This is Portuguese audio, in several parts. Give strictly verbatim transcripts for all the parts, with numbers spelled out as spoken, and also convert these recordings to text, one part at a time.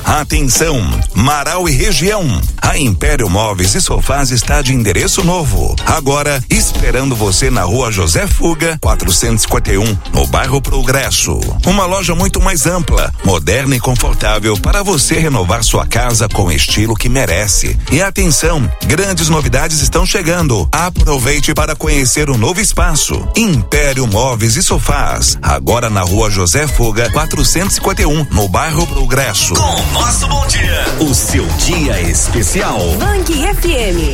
Atenção, Marau e região. A Império Móveis e Sofás está de endereço novo. Agora, esperando você na rua José Fuga, quatrocentos e cinquenta e um, no bairro Progresso. Uma loja muito mais ampla, moderna e confortável para você renovar sua casa com o estilo que merece. E atenção, grandes novidades estão chegando. Aproveite para conhecer o novo espaço. Império Móveis e Sofás. Agora na rua José Fuga, quatrocentos e cinquenta e um, no bairro Progresso. Com o nosso bom dia, o seu dia especial. Bang F M.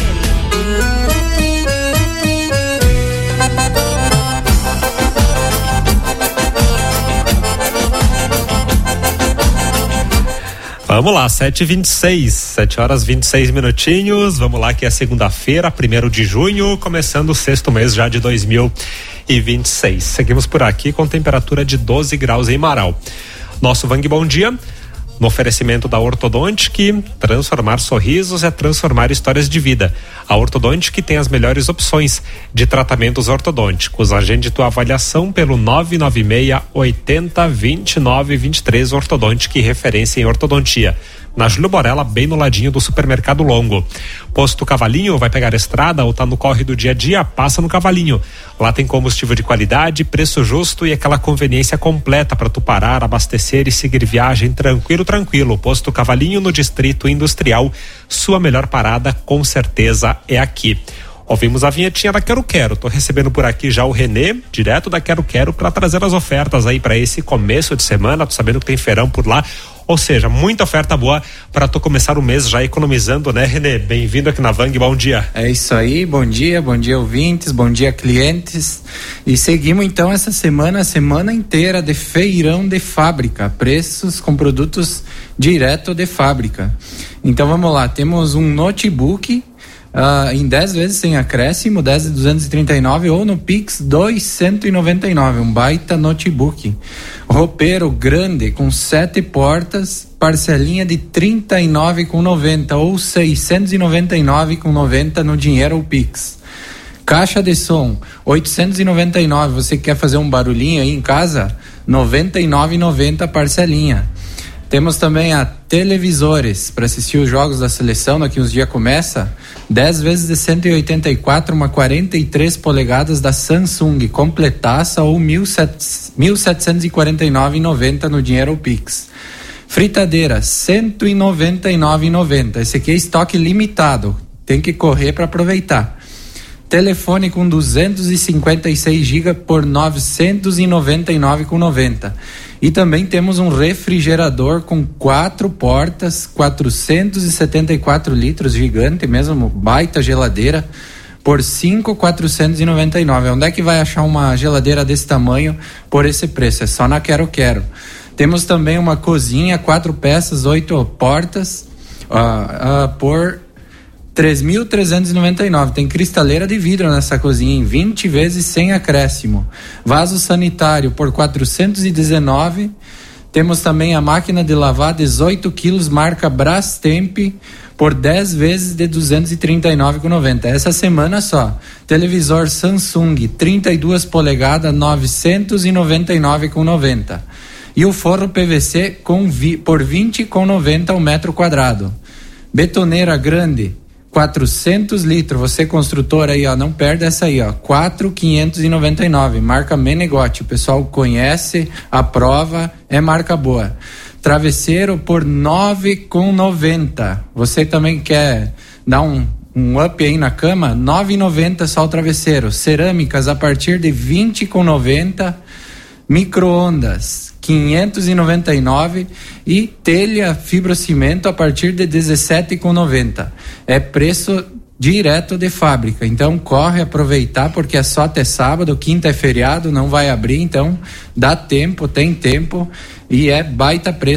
Vamos lá, sete e vinte e seis, sete horas e vinte e seis minutinhos. Vamos lá, que é segunda-feira, primeiro de junho, começando o sexto mês já de dois mil e vinte e seis. Seguimos por aqui com temperatura de doze graus em Marau. Nosso Vang Bom Dia, no oferecimento da Ortodontic, transformar sorrisos é transformar histórias de vida. A Ortodontic tem as melhores opções de tratamentos ortodônticos. Agende tua avaliação pelo nove nove seis, oito zero, dois nove dois três. Ortodontic, referência em ortodontia. Na Júlio Borella, bem no ladinho do Supermercado Longo. Posto Cavalinho, vai pegar a estrada ou tá no corre do dia a dia? Passa no Cavalinho. Lá tem combustível de qualidade, preço justo e aquela conveniência completa para tu parar, abastecer e seguir viagem tranquilo, tranquilo. Posto Cavalinho, no Distrito Industrial. Sua melhor parada, com certeza, é aqui. Ouvimos a vinhetinha da Quero Quero. Tô recebendo por aqui já o Renê, direto da Quero Quero, para trazer as ofertas aí para esse começo de semana. Tô sabendo que tem feirão por lá. Ou seja, muita oferta boa para tu começar o mês já economizando, né, Renê? Bem-vindo aqui na Vang, bom dia. É isso aí, bom dia, bom dia ouvintes, bom dia clientes. E seguimos então essa semana, a semana inteira de feirão de fábrica, preços com produtos direto de fábrica. Então vamos lá, temos um notebook Uh, em dez vezes sem acréscimo, dez de duzentos e trinta e nove, ou no Pix duzentos e noventa e nove, um baita notebook. Roupeiro grande com sete portas, parcelinha de trinta e nove reais e noventa centavos ou seiscentos e noventa e nove reais e noventa centavos no dinheiro ou Pix. Caixa de som oitocentos e noventa e nove, você quer fazer um barulhinho aí em casa? noventa e nove reais e noventa centavos parcelinha. Temos também a televisores para assistir os jogos da seleção, daqui uns dias começa, dez vezes de cento e oitenta e quatro, uma quarenta e três polegadas da Samsung, completaça ou mil setecentos e quarenta e nove reais e noventa centavos no dinheiro ou Pix. Fritadeira, cento e noventa e nove reais e noventa centavos, esse aqui é estoque limitado, tem que correr para aproveitar. Telefone com duzentos e cinquenta e seis gigas por novecentos e noventa e nove reais e noventa centavos. E também temos um refrigerador com quatro portas, quatrocentos e setenta e quatro litros, gigante mesmo, baita geladeira, por cinco mil quatrocentos e noventa e nove reais. Onde é que vai achar uma geladeira desse tamanho por esse preço? É só na Quero Quero. Temos também uma cozinha, quatro peças, oito portas, uh, uh, por três mil trezentos e noventa e nove. Tem cristaleira de vidro nessa cozinha em vinte vezes sem acréscimo. Vaso sanitário por quatrocentos e dezenove. Temos também a máquina de lavar dezoito quilos marca Brastemp por dez vezes de duzentos e trinta e nove reais e noventa centavos. Essa semana só. Televisor Samsung trinta e duas polegadas, novecentos e noventa e nove reais e noventa centavos. E o forro P V C com vi, por vinte reais e noventa centavos o metro quadrado. Betoneira grande, quatrocentos litros, você construtor aí, ó, não perde essa aí, ó, quatro mil quinhentos e noventa e nove, marca Menegote, o pessoal conhece, aprova, é marca boa. Travesseiro por nove reais e noventa centavos, você também quer dar um, um up aí na cama, nove reais e noventa centavos só o travesseiro. Cerâmicas a partir de vinte reais e noventa centavos, micro-ondas quinhentos e noventa e nove e telha fibrocimento a partir de dezessete reais e noventa centavos. É preço direto de fábrica, então corre aproveitar porque é só até sábado, quinta é feriado, não vai abrir, então dá tempo, tem tempo e é baita preço.